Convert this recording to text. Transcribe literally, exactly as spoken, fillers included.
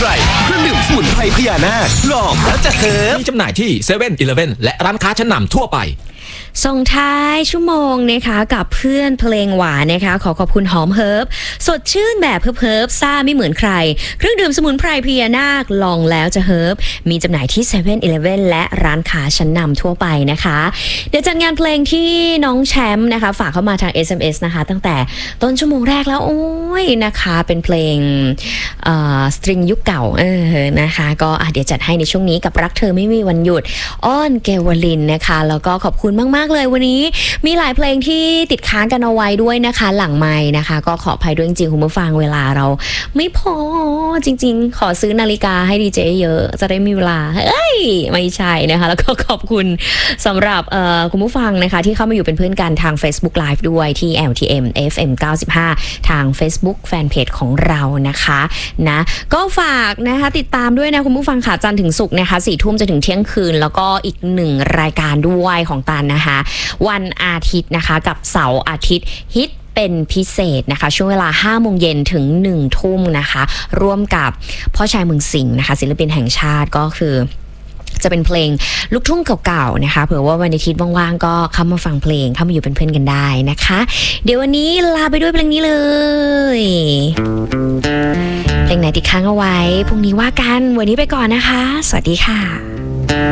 เครื่องดื่มสมุนไพรพญานาคลองแล้วจะเฮิร์บมีจำหน่ายที่เซเว่นอีเลฟเว่นและร้านค้าชั้นนำทั่วไปส่งท้ายชั่วโมงนะคะกับเพื่อนเพลงหวานนะคะขอขอบคุณหอมเฮิร์บสดชื่นแบบเฮิร์บเฮิร์บซ่าไม่เหมือนใครเครื่องดื่มสมุนไพรพญานาคลองแล้วจะเฮิร์บมีจำหน่ายที่เซเว่นอีเลฟเว่นและร้านค้าชั้นนำทั่วไปนะคะเดี๋ยวจัดงานเพลงที่น้องแชมป์นะคะฝากเข้ามาทาง เอส เอ็ม เอส นะคะตั้งแต่ต้นชั่วโมงแรกแล้วโอ้ยนะคะเป็นเพลงเอ่อสตริงยุคเก่าเออนะคะก็เดี๋ยวจัดให้ในช่วงนี้กับรักเธอไม่มีวันหยุดอ้อนเกวลินนะคะแล้วก็ขอบคุณมากๆเลยวันนี้มีหลายเพลงที่ติดค้างกันเอาไว้ด้วยนะคะหลังไมค์นะคะก็ขออภัยด้วยจริงๆคุณผู้ฟังเวลาเราไม่พอจริงๆขอซื้อนาฬิกาให้ดีเจเยอะจะได้มีเวลาเอ้ยไม่ใช่นะคะแล้วก็ขอบคุณสำหรับคุณผู้ฟังนะคะที่เข้ามาอยู่เป็นเพื่อนกันทาง Facebook Live ด้วยที่ แอล ที เอ็ม เอฟ เอ็ม เก้าสิบห้า ทาง Facebook Fanpage ของเรานะคะนะก็ฝากนะคะติดตามด้วยนะคุณผู้ฟังค่ะจันทร์ถึงศุกร์นะคะสี่ทุ่มจนถึงเที่ยงคืนแล้วก็อีกหนึ่งรายการด้วยของตันนะคะวันอาทิตย์นะคะกับเสาร์อาทิตย์ฮิตเป็นพิเศษนะคะช่วงเวลาห้าโมงเย็นถึงหนึ่งทุ่มนะคะร่วมกับพ่อชายเมืองสิงห์นะคะศิลปินแห่งชาติก็คือจะเป็นเพลงลูกทุ่งเก่าๆนะคะเผื่อว่าวันอาทิตย์ว่างๆก็เข้ามาฟังเพลงเข้ามาอยู่เป็นเพื่อนกันได้นะคะเดี๋ยววันนี้ลาไปด้วยเพลงนี้เลยเพลงไหนติดค้างเอาไว้พรุ่งนี้ว่ากันวันนี้ไปก่อนนะคะสวัสดีค่ะ